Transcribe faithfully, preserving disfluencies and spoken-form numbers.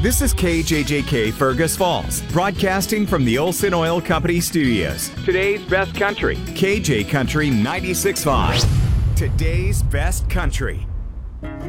This is K J J K Fergus Falls, broadcasting from the Olson Oil Company studios. Today's best country, K J Country ninety-six point five. Today's best country.